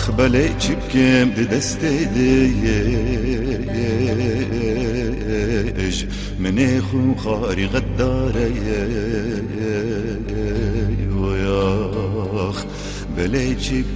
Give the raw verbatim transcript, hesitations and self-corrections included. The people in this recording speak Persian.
بله چیبکم ده دسته دیش منی خون خاری غداره ویاخ بله چیبکم